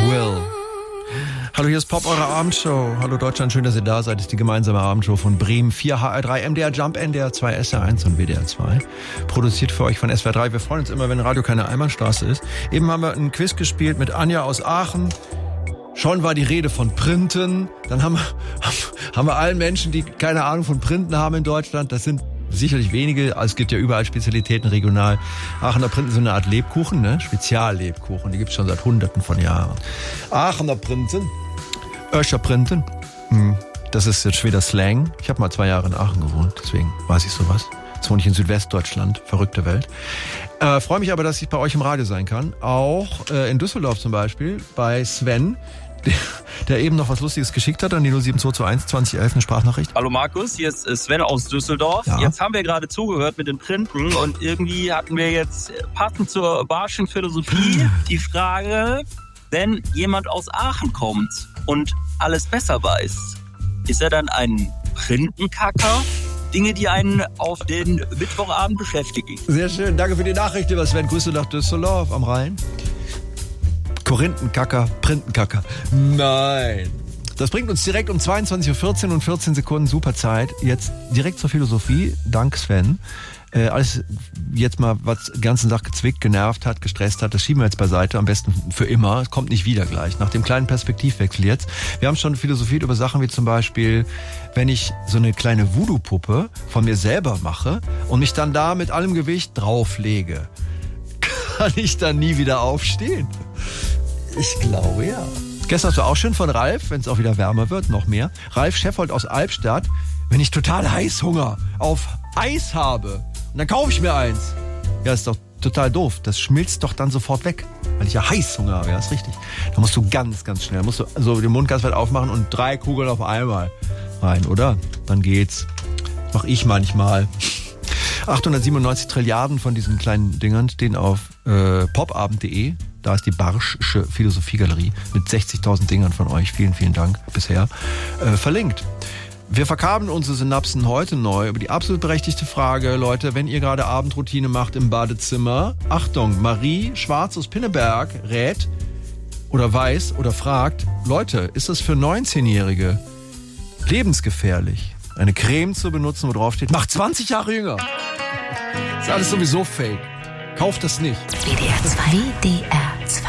Will. Hallo, hier ist Pop, eure Abendshow. Hallo Deutschland, schön, dass ihr da seid. Das ist die gemeinsame Abendshow von Bremen 4, HR3, MDR Jump, NDR 2, SR1 und WDR 2. Produziert für euch von SWR 3. Wir freuen uns immer, wenn Radio keine Einbahnstraße ist. Eben haben wir einen Quiz gespielt mit Anja aus Aachen. Schon war die Rede von Printen. Dann haben wir allen Menschen, die keine Ahnung von Printen haben in Deutschland, das sind sicherlich wenige, es gibt ja überall Spezialitäten regional. Aachener Printen sind eine Art Lebkuchen, ne? Speziallebkuchen, die gibt's schon seit Hunderten von Jahren. Aachener Printen, Öscher Printen, das ist jetzt wieder Slang. Ich habe mal 2 Jahre in Aachen gewohnt, deswegen weiß ich sowas. Jetzt wohne ich in Südwestdeutschland, verrückte Welt. Freue mich aber, dass ich bei euch im Radio sein kann. Auch in Düsseldorf zum Beispiel, bei Sven, der eben noch was Lustiges geschickt hat an die 07221 2011 eine Sprachnachricht. Hallo Markus, hier ist Sven aus Düsseldorf. Ja. Jetzt haben wir gerade zugehört mit den Printen und irgendwie hatten wir jetzt passend zur Barschen Philosophie die Frage, wenn jemand aus Aachen kommt und alles besser weiß, ist er dann ein Printenkacker? Dinge, die einen auf den Mittwochabend beschäftigen. Sehr schön, danke für die Nachricht, lieber Sven. Grüße nach Düsseldorf am Rhein. Korinthenkacker, Printenkacker. Nein. Das bringt uns direkt um 22.14 Uhr und 14 Sekunden, super Zeit. Jetzt direkt zur Philosophie, dank Sven. Alles jetzt mal, was die ganze Sache gezwickt, genervt hat, gestresst hat, das schieben wir jetzt beiseite, am besten für immer. Es kommt nicht wieder gleich, nach dem kleinen Perspektivwechsel jetzt. Wir haben schon philosophiert über Sachen wie zum Beispiel, wenn ich so eine kleine Voodoo-Puppe von mir selber mache und mich dann da mit allem Gewicht drauflege, kann ich dann nie wieder aufstehen? Ich glaube, ja. Gestern hast du auch schön von Ralf, wenn es auch wieder wärmer wird, noch mehr. Ralf Scheffold aus Albstadt. Wenn ich total Heißhunger auf Eis habe, und dann kaufe ich mir eins. Ja, ist doch total doof. Das schmilzt doch dann sofort weg, weil ich ja Heißhunger habe. Ja, ist richtig. Da musst du ganz, ganz schnell, musst du so den Mund ganz weit aufmachen und 3 Kugeln auf einmal rein, oder? Dann geht's. Das mache ich manchmal. 897 Trilliarden von diesen kleinen Dingern stehen auf popabend.de. Da ist die Barsch'sche Philosophiegalerie mit 60.000 Dingern von euch. Vielen, vielen Dank bisher. Verlinkt. Wir verkabeln unsere Synapsen heute neu über die absolut berechtigte Frage, Leute, wenn ihr gerade Abendroutine macht im Badezimmer. Achtung, Marie Schwarz aus Pinneberg rät oder weiß oder fragt, Leute, ist das für 19-Jährige lebensgefährlich, eine Creme zu benutzen, wo drauf steht, macht 20 Jahre jünger? Ist alles sowieso fake. Kauft das nicht. WDR 2. WDR 2.